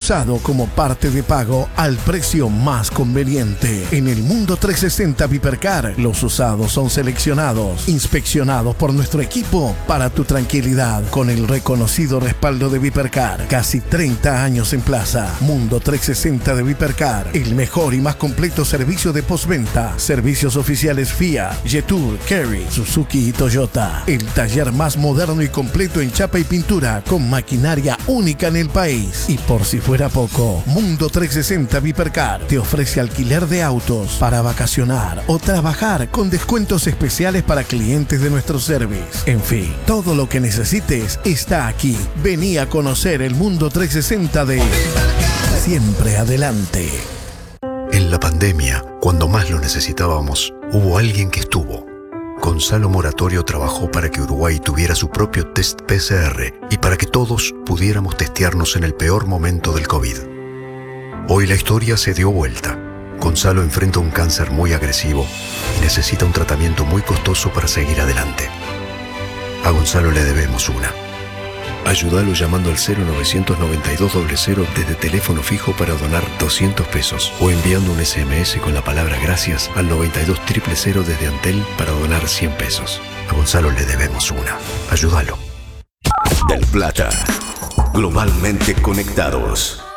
usado como parte de pago al precio más conveniente. En el Mundo 360 Vipercar, los usados son seleccionados, inspeccionados por nuestro equipo para tu tranquilidad, con el reconocido respaldo de Vipercar. Casi 30 años en plaza. Mundo 360 de Vipercar, el mejor y más completo servicio de postventa. Servicios oficiales Fiat, Jetour, Kerry, Suzuki y Toyota. El taller más moderno y completo en chapa y pintura, con maquinaria única en el país. Y por si fuera poco, Mundo 360 Vipercar te ofrece alquiler de autos para vacacionar o trabajar con descuentos especiales para clientes de nuestro service. En fin, todo lo que necesites está aquí. Vení a conocer el Mundo 360 de Siempre Adelante. En la pandemia, cuando más lo necesitábamos, hubo alguien que estuvo. Gonzalo Moratorio trabajó para que Uruguay tuviera su propio test PCR y para que todos pudiéramos testearnos en el peor momento del COVID. Hoy la historia se dio vuelta. Gonzalo enfrenta un cáncer muy agresivo y necesita un tratamiento muy costoso para seguir adelante. A Gonzalo le debemos una. Ayúdalo llamando al 0992 desde teléfono fijo para donar 200 pesos o enviando un SMS con la palabra gracias al 92000 desde Antel para donar 100 pesos. A Gonzalo le debemos una. Ayúdalo. Del Plata. Globalmente conectados.